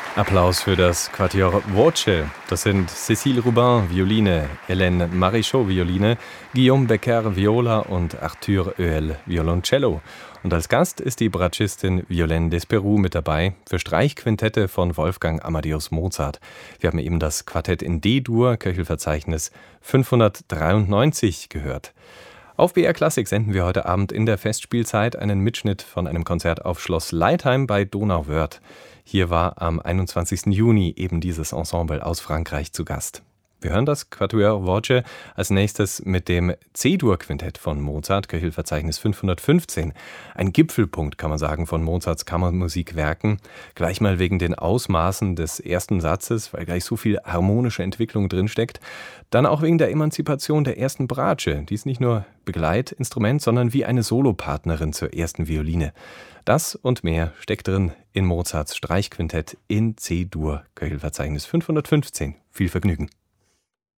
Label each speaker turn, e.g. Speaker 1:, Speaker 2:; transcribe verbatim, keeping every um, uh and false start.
Speaker 1: Applaus für das Quatuor Voce. Das sind Cécile Rubin, Violine, Hélène Marichaux, Violine, Guillaume Becker, Viola und Arthur Oehl, Violoncello. Und als Gast ist die Bratschistin Violaine Desperou mit dabei für Streichquintette von Wolfgang Amadeus Mozart. Wir haben eben das Quartett in D-Dur, Köchelverzeichnis fünfhundertdreiundneunzig gehört. Auf B R Klassik senden wir heute Abend in der Festspielzeit einen Mitschnitt von einem Konzert auf Schloss Leitheim bei Donauwörth. Hier war am einundzwanzigsten Juni eben dieses Ensemble aus Frankreich zu Gast. Wir hören das Quatuor Voce als nächstes mit dem C-Dur-Quintett von Mozart, Köchelverzeichnis fünfhundertfünfzehn. Ein Gipfelpunkt, kann man sagen, von Mozarts Kammermusikwerken. Gleich mal wegen den Ausmaßen des ersten Satzes, weil gleich so viel harmonische Entwicklung drinsteckt. Dann auch wegen der Emanzipation der ersten Bratsche. Die ist nicht nur Begleitinstrument, sondern wie eine Solopartnerin zur ersten Violine. Das und mehr steckt drin in Mozarts Streichquintett in C-Dur, Köchelverzeichnis fünfhundertfünfzehn. Viel Vergnügen.